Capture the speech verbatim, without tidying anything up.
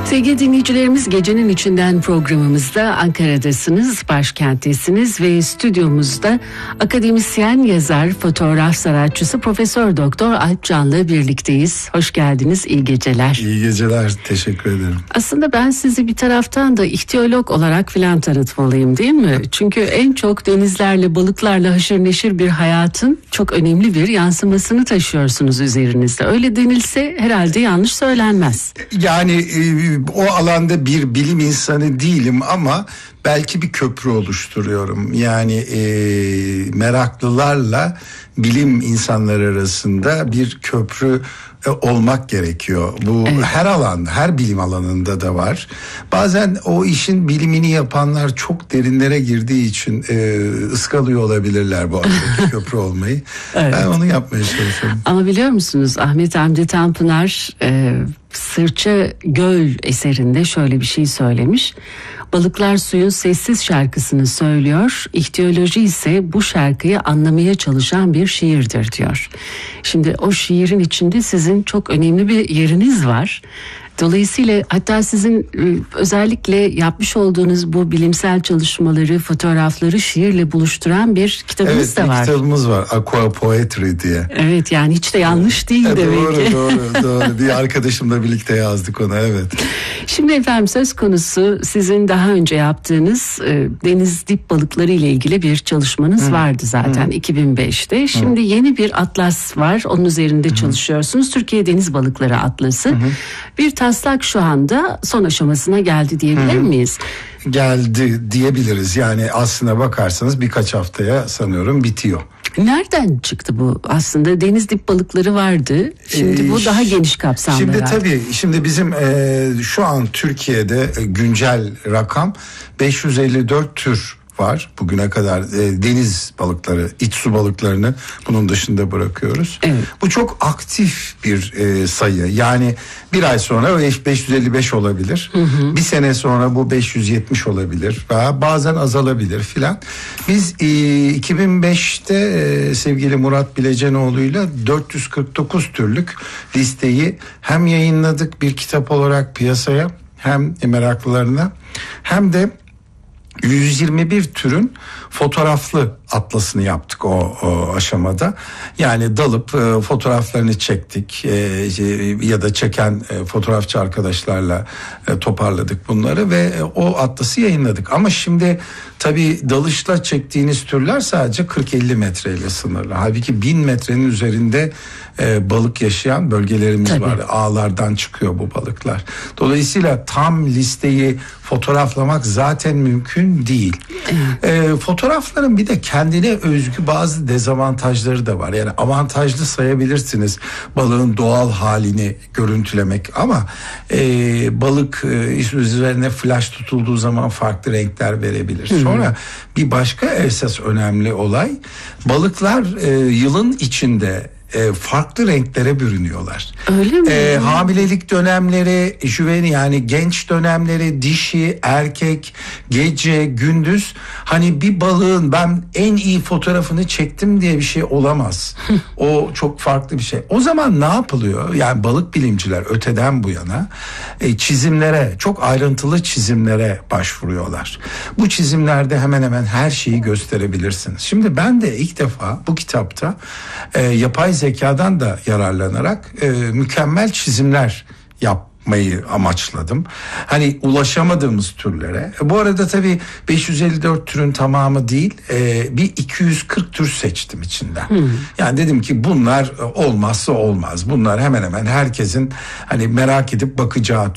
Sevgili dinleyicilerimiz, Gecenin İçinden programımızda Ankara'dasınız, başkenttesiniz ve stüdyomuzda akademisyen, yazar, fotoğraf sanatçısı Profesör Doktor Alp Can'la birlikteyiz. Hoş geldiniz, iyi geceler. İyi geceler, teşekkür ederim. Aslında ben sizi bir taraftan da ihtiyolog olarak filan tanıtmalıyım, değil mi? Çünkü en çok denizlerle, balıklarla haşır neşir bir hayatın çok önemli bir yansımasını taşıyorsunuz üzerinizde. Öyle denilse herhalde yanlış söylenmez. Yani e, o alanda bir bilim insanı değilim ama belki bir köprü oluşturuyorum. Yani e, meraklılarla bilim insanları arasında bir köprü e, olmak gerekiyor. Bu evet. Her alanda, her bilim alanında da var. Bazen o işin bilimini yapanlar çok derinlere girdiği için e, ıskalıyor olabilirler bu aradaki köprü olmayı. Evet. Ben onu yapmaya çalışıyorum. Ama biliyor musunuz, Ahmet Hamdi Tanpınar e, Sırça Göl eserinde şöyle bir şey söylemiş. Balıklar suyun sessiz şarkısını söylüyor, ihtiyoloji ise bu şarkıyı anlamaya çalışan bir şiirdir diyor. Şimdi o şiirin içinde sizin çok önemli bir yeriniz var. Dolayısıyla hatta sizin özellikle yapmış olduğunuz bu bilimsel çalışmaları, fotoğrafları şiirle buluşturan bir kitabınız evet, da var. Evet, bir kitabımız var, Aqua Poetry diye. Evet, yani hiç de yanlış değil evet, demek doğru, ki. Doğru, doğru. Bir arkadaşımla birlikte yazdık onu, evet. Şimdi efendim, söz konusu sizin daha önce yaptığınız e, deniz dip balıkları ile ilgili bir çalışmanız Hı. vardı zaten Hı. iki bin beşte. Şimdi Hı. yeni bir atlas var, onun üzerinde Hı. çalışıyorsunuz. Türkiye Deniz Balıkları Atlası. Hı. Bir taslak şu anda son aşamasına geldi diyebilir Hı. miyiz? Geldi diyebiliriz. Yani aslına bakarsanız birkaç haftaya sanıyorum bitiyor. Nereden çıktı bu? Aslında deniz dip balıkları vardı. Şimdi ee, bu daha geniş kapsamlı. Şimdi herhalde. tabii şimdi bizim e, şu an Türkiye'de e, güncel rakam beş yüz elli dört tür var bugüne kadar, e, deniz balıkları, iç su balıklarını bunun dışında bırakıyoruz. Evet. Bu çok aktif bir e, sayı. Yani bir ay sonra beş yüz elli beş olabilir. Hı hı. Bir sene sonra bu beş yüz yetmiş olabilir. Veya bazen azalabilir filan. Biz e, iki bin beşte e, sevgili Murat Bilecenoğlu'yla dört yüz kırk dokuz türlük listeyi hem yayınladık bir kitap olarak piyasaya, hem meraklılarına, hem de yüz yirmi bir türün fotoğraflı atlasını yaptık o, o aşamada. Yani dalıp e, fotoğraflarını çektik e, ya da çeken e, fotoğrafçı arkadaşlarla e, toparladık bunları ve e, o atlası yayınladık. Ama şimdi tabii dalışla çektiğiniz türler sadece kırk elli metreyle sınırlı. Halbuki bin metrenin üzerinde e, balık yaşayan bölgelerimiz tabii. var. Ağlardan çıkıyor bu balıklar. Dolayısıyla tam listeyi fotoğraflamak zaten mümkün değil. e, fotoğrafların bir de kendine özgü bazı dezavantajları da var. Yani avantajlı sayabilirsiniz balığın doğal halini görüntülemek, ama e, balık e, üzerine flash tutulduğu zaman farklı renkler verebilir. Hı. Sonra bir başka esas önemli olay, balıklar e, yılın içinde E, farklı renklere bürünüyorlar. Öyle mi? E, hamilelik dönemleri, jüveni yani genç dönemleri, dişi, erkek, gece, gündüz. Hani bir balığın ben en iyi fotoğrafını çektim diye bir şey olamaz. O çok farklı bir şey. O zaman ne yapılıyor? Yani balık bilimciler öteden bu yana e, çizimlere, çok ayrıntılı çizimlere başvuruyorlar. Bu çizimlerde hemen hemen her şeyi gösterebilirsiniz. Şimdi ben de ilk defa bu kitapta e, yapay zekadan da yararlanarak e, mükemmel çizimler yapmayı amaçladım. Hani ulaşamadığımız türlere. E, bu arada tabii beş yüz elli dört türün tamamı değil, e, bir iki yüz kırk tür seçtim içinden. Hmm. Yani dedim ki bunlar olmazsa olmaz. Bunlar hemen hemen herkesin hani merak edip bakacağı